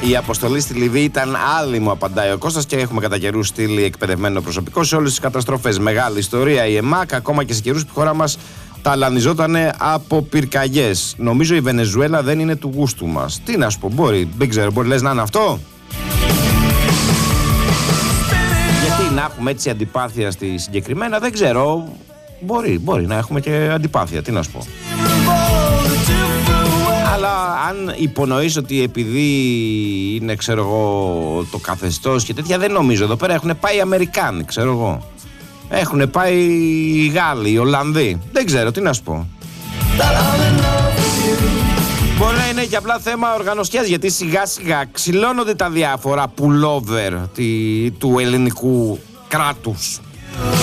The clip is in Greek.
Η αποστολή στη Λιβύη ήταν άλλη, μου απαντάει ο Κώστας, και έχουμε κατά καιρούς στείλει εκπαιδευμένο προσωπικό σε όλες τις καταστροφές. Μεγάλη ιστορία η ΕΜΑΚ, ακόμα και σε καιρούς που η χώρα μας ταλανιζότανε από πυρκαγιές. Νομίζω η Βενεζουέλα δεν είναι του γούστου μας. Τι να σου πω, μπορεί, δεν ξέρω, μπορεί λες να είναι αυτό. Γιατί να έχουμε έτσι αντιπάθεια στη συγκεκριμένα, δεν ξέρω. Μπορεί να έχουμε και αντιπάθεια, τι να σου πω. Αλλά αν υπονοείς ότι επειδή είναι, ξέρω εγώ, το καθεστώς και τέτοια, δεν νομίζω. Εδώ πέρα έχουν πάει οι Αμερικάνοι, ξέρω εγώ. Έχουν πάει οι Γάλλοι, οι Ολλανδοί. Δεν ξέρω, τι να σου πω. Μπορεί να είναι και απλά θέμα οργανωσιάς, γιατί σιγά σιγά ξυλώνονται τα διάφορα pullover του ελληνικού κράτους.